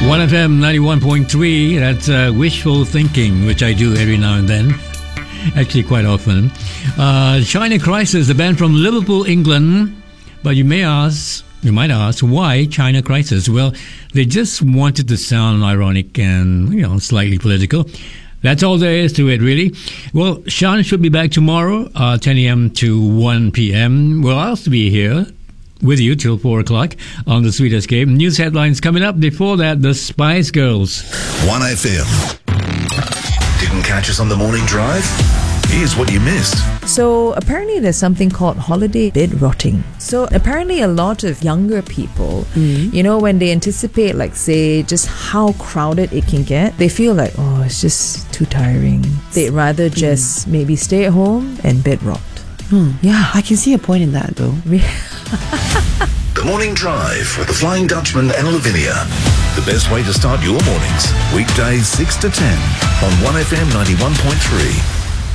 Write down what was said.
1FM 91.3, that's wishful thinking, which I do every now and then. Actually, quite often. China Crisis, the band from Liverpool, England. But you might ask, why China Crisis? Well, they just wanted to sound ironic and, slightly political. That's all there is to it, really. Well, Sean should be back tomorrow, 10 a.m. to 1 p.m. Well, I'll be here with you till 4 o'clock on The Sweet Escape. News headlines coming up. Before that, the Spice Girls. 1FM. Didn't catch us on the morning drive? Here's what you missed. So apparently there's something called holiday bed rotting. So apparently a lot of younger people, when they anticipate, like, say, just how crowded it can get, they feel like, oh, it's just too tiring. They'd rather just maybe stay at home and bed rot. Yeah, I can see a point in that, though. The Morning Drive with the Flying Dutchman and Lavinia. The best way to start your mornings. Weekdays 6 to 10 on 1FM 91.3.